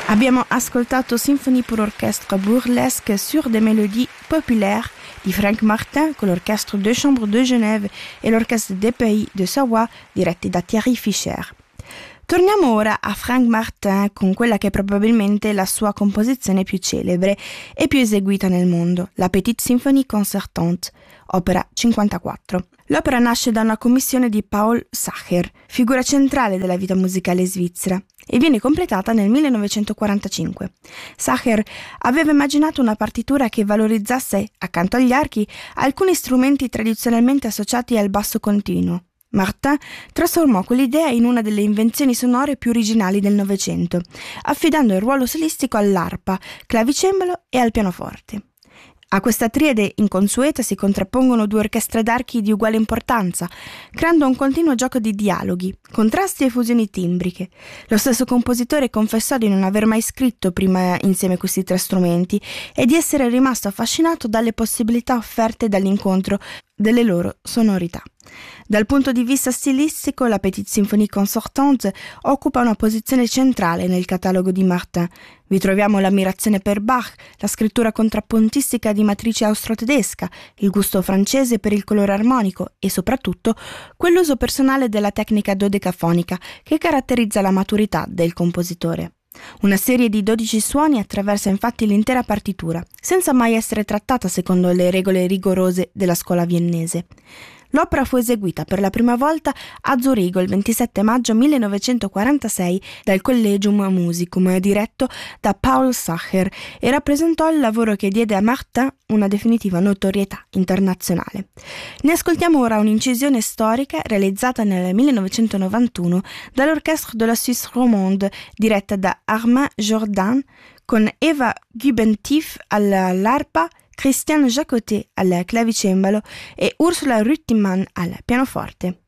Abbiamo ascoltato Symphonie pour orchestre burlesque sur des mélodies populaires di Frank Martin con l'Orchestre de Chambre de Genève e l'Orchestre des Pays de Savoie diretti da Thierry Fischer. Torniamo ora a Frank Martin con quella che è probabilmente la sua composizione più celebre e più eseguita nel mondo, la Petite Symphonie Concertante, opera 54. L'opera nasce da una commissione di Paul Sacher, figura centrale della vita musicale svizzera, e viene completata nel 1945. Sacher aveva immaginato una partitura che valorizzasse, accanto agli archi, alcuni strumenti tradizionalmente associati al basso continuo. Martin trasformò quell'idea in una delle invenzioni sonore più originali del Novecento, affidando il ruolo solistico all'arpa, clavicembalo e al pianoforte. A questa triade inconsueta si contrappongono due orchestre d'archi di uguale importanza, creando un continuo gioco di dialoghi, contrasti e fusioni timbriche. Lo stesso compositore confessò di non aver mai scritto prima insieme questi tre strumenti e di essere rimasto affascinato dalle possibilità offerte dall'incontro delle loro sonorità. Dal punto di vista stilistico, la Petite Symphonie Concertante occupa una posizione centrale nel catalogo di Martin. Vi troviamo l'ammirazione per Bach, la scrittura contrappuntistica di matrice austro-tedesca, il gusto francese per il colore armonico e soprattutto quell'uso personale della tecnica dodecafonica che caratterizza la maturità del compositore. Una serie di 12 suoni attraversa infatti l'intera partitura, senza mai essere trattata secondo le regole rigorose della scuola viennese. L'opera fu eseguita per la prima volta a Zurigo il 27 maggio 1946 dal Collegium Musicum, diretto da Paul Sacher, e rappresentò il lavoro che diede a Martin una definitiva notorietà internazionale. Ne ascoltiamo ora un'incisione storica realizzata nel 1991 dall'Orchestre de la Suisse Romande, diretta da Armand Jordan, con Eva Gubentief all'arpa, Christian Jacotet al clavicembalo e Ursula Rüttimann al pianoforte.